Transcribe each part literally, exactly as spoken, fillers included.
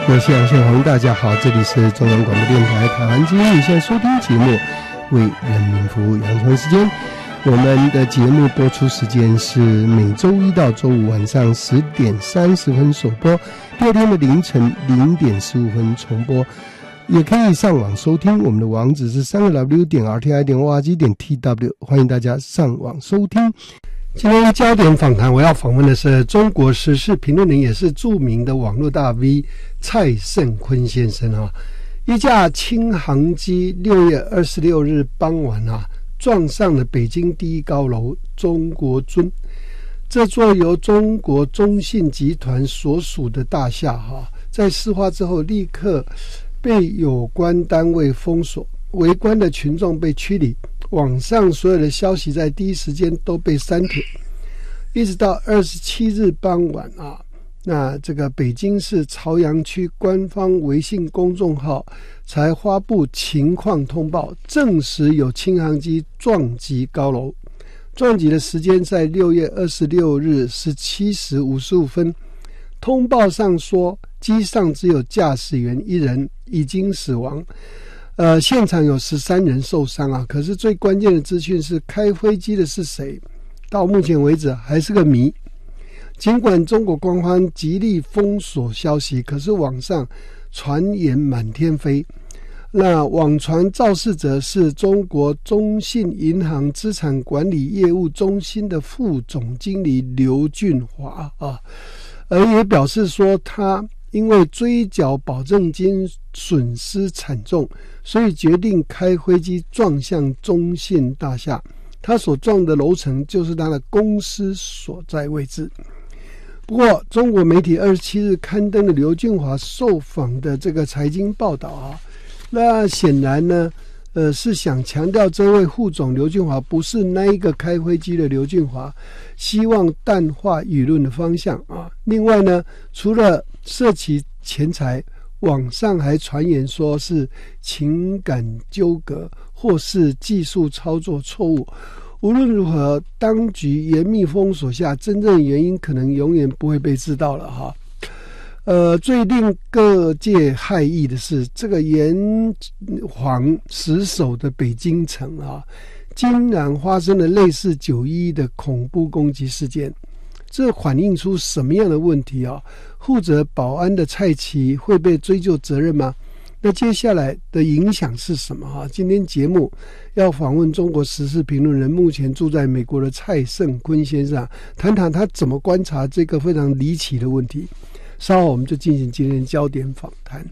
我是杨宪宏，大家好，这里是中央广播电台台湾之音，你现在收听节目为人民服务，杨晨时间。我们的节目播出时间是每周一到周五晚上十点三十分首播，第二天的凌晨零点十五分重播。也可以上网收听，我们的网址是三个 W 点 R T I 点 O R G 点 T W， 欢迎大家上网收听。今天焦点访谈，我要访问的是中国时事评论人，也是著名的网络大 V 蔡胜坤先生啊。一架轻航机六月二十六日傍晚啊，撞上了北京第一高楼中国尊，这座由中国中信集团所属的大厦哈、啊，在事发之后立刻被有关单位封锁，围观的群众被驱离，网上所有的消息在第一时间都被删帖，一直到二十七日傍晚啊，那这个北京市朝阳区官方微信公众号才发布情况通报，证实有轻航机撞击高楼，撞击的时间在六月二十六日十七时五十五分。通报上说，机上只有驾驶员一人，已经死亡。呃，现场有十三人受伤啊。可是最关键的资讯是，开飞机的是谁？到目前为止还是个谜。尽管中国官方极力封锁消息，可是网上传言满天飞。那网传肇事者是中国中信银行资产管理业务中心的副总经理刘俊华啊。而也表示说，他因为追缴保证金损失惨重，所以决定开飞机撞向中信大厦。他所撞的楼层就是他的公司所在位置。不过，中国媒体二十七日刊登了刘俊华受访的这个财经报道啊，那显然呢，呃，是想强调这位副总刘俊华不是那一个开飞机的刘俊华，希望淡化舆论的方向啊。另外呢，除了涉及钱财，网上还传言说是情感纠葛或是技术操作错误。无论如何，当局严密封锁下，真正原因可能永远不会被知道了哈。呃，最令各界骇异的是，这个炎黄死守的北京城啊，竟然发生了类似九一一的恐怖攻击事件。这反映出什么样的问题啊？负责保安的蔡奇会被追究责任吗？那接下来的影响是什么啊？今天节目要访问中国时事评论人，目前住在美国的蔡胜坤先生，谈谈他怎么观察这个非常离奇的问题。稍后我们就进行今天焦点访谈。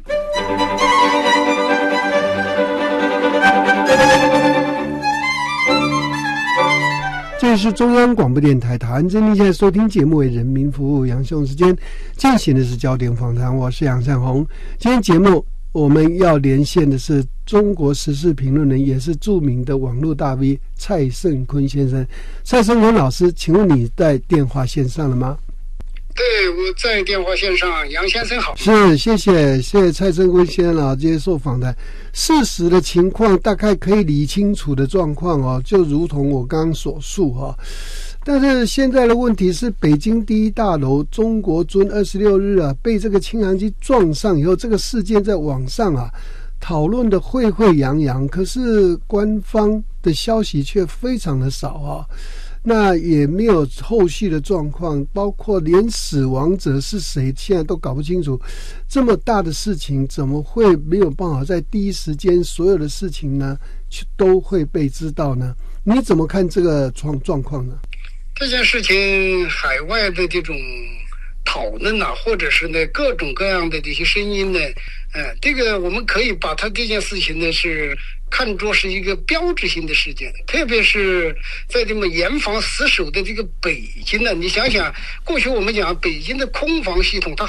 这是中央广播电台台湾之音，现在收听节目为人民服务，杨兄时间进行的是焦点访谈，我是杨善宏。今天节目我们要连线的是中国时事评论人，也是著名的网络大 V 蔡胜坤先生。蔡胜坤老师，请问你在电话线上了吗？ 对，我在电话线上，杨先生好。 是，谢谢，谢谢蔡胜坤先生啊，接受访谈。事实的情况大概可以理清楚的状况哦，就如同我刚刚所述哈、哦。但是现在的问题是，北京第一大楼中国尊二十六日啊，被这个轻航机撞上以后，这个事件在网上啊讨论的沸沸扬扬，可是官方的消息却非常的少啊。那也没有后续的状况，包括连死亡者是谁现在都搞不清楚。这么大的事情怎么会没有办法在第一时间所有的事情呢都会被知道呢？你怎么看这个状状况呢？ 这件事情海外的这种讨论啊，或者是呢各种各样的这些声音呢，呃，这个我们可以把它这件事情呢是看作是一个标志性的事件，特别是在这么严防死守的这个北京呢，你想想，过去我们讲北京的空防系统，它